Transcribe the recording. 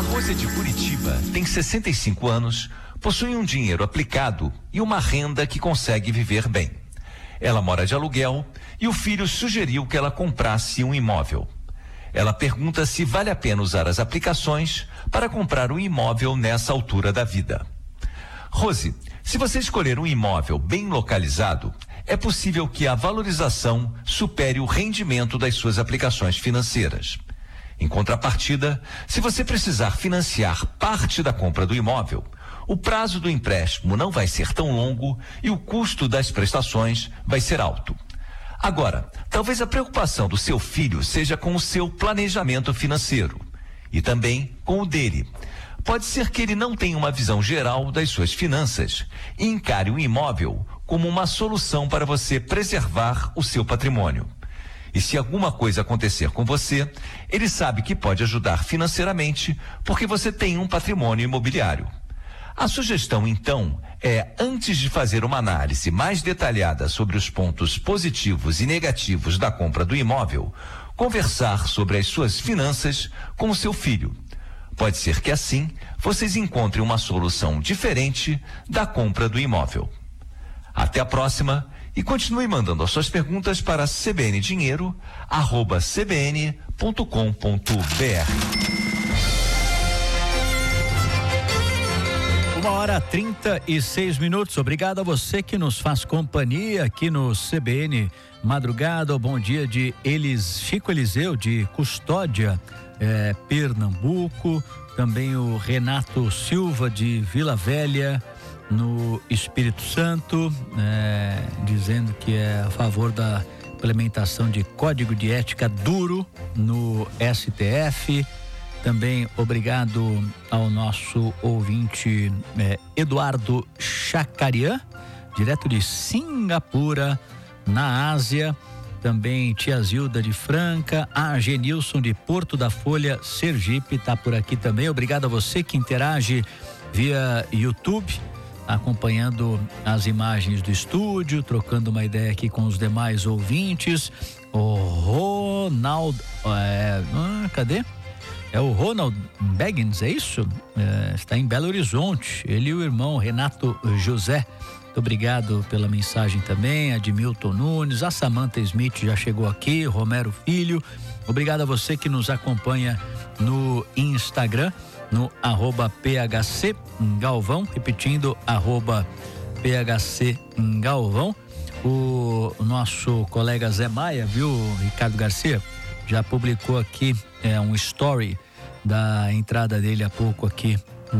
Rose é de Curitiba, tem 65 anos, possui um dinheiro aplicado e uma renda que consegue viver bem. Ela mora de aluguel e o filho sugeriu que ela comprasse um imóvel. Ela pergunta se vale a pena usar as aplicações para comprar um imóvel nessa altura da vida. Rose, se você escolher um imóvel bem localizado, é possível que a valorização supere o rendimento das suas aplicações financeiras. Em contrapartida, se você precisar financiar parte da compra do imóvel, o prazo do empréstimo não vai ser tão longo e o custo das prestações vai ser alto. Agora, talvez a preocupação do seu filho seja com o seu planejamento financeiro e também com o dele. Pode ser que ele não tenha uma visão geral das suas finanças e encare o imóvel como uma solução para você preservar o seu patrimônio. E se alguma coisa acontecer com você, ele sabe que pode ajudar financeiramente porque você tem um patrimônio imobiliário. A sugestão, então, é, antes de fazer uma análise mais detalhada sobre os pontos positivos e negativos da compra do imóvel, conversar sobre as suas finanças com o seu filho. Pode ser que assim vocês encontrem uma solução diferente da compra do imóvel. Até a próxima e continue mandando as suas perguntas para cbndinheiro@cbn.com.br. 1h36. Obrigado a você que nos faz companhia aqui no CBN Madrugada. O bom dia de Chico Eliseu de Custódia, Pernambuco. Também o Renato Silva de Vila Velha, no Espírito Santo, dizendo que é a favor da implementação de código de ética duro no STF. Também obrigado ao nosso ouvinte Eduardo Chacarian, direto de Singapura, na Ásia. Também tia Zilda de Franca, a Genilson de Porto da Folha, Sergipe, está por aqui também. Obrigado a você que interage via YouTube, acompanhando as imagens do estúdio, trocando uma ideia aqui com os demais ouvintes. O Ronaldo, cadê? É o Ronald Beggins, é isso? Está em Belo Horizonte. Ele e o irmão Renato José. Muito obrigado pela mensagem também. Admilton Nunes, a Samantha Smith já chegou aqui, Romero Filho. Obrigado a você que nos acompanha no Instagram, no @PHC Galvão, repetindo, @PHC Galvão. O nosso colega Zé Maia, viu, Ricardo Garcia, já publicou aqui um story da entrada dele há pouco aqui